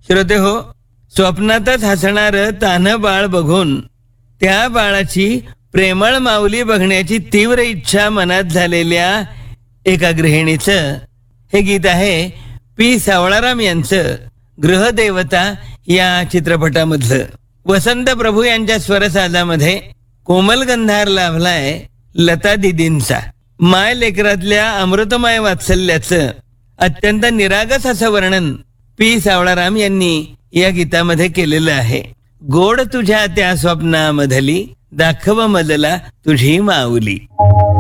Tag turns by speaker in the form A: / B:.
A: श्रोते हो, स्वप्नातच हसणारं तान्हं बाळ बघून त्या बाळाची प्रेमळ माऊली बघण्याची तीव्र इच्छा मनात झालेल्या एका गृहिणीचं हे गीत आहे पी सावळाराम यांचं गृहदेवता या चित्रपटामधलं. वसंत प्रभू यांच्या स्वरसाजामध्ये कोमल गंधार लाभलाय लता दिदींचा. माय लेकरातल्या अमृतमय वात्सल्याचं अत्यंत निरागस असं वर्णन पी सावळाराम यांनी या गीतामध्ये केलेलं आहे. गोड तुझ्या त्या स्वप्नामधली दाखव मजला तुझी माऊली.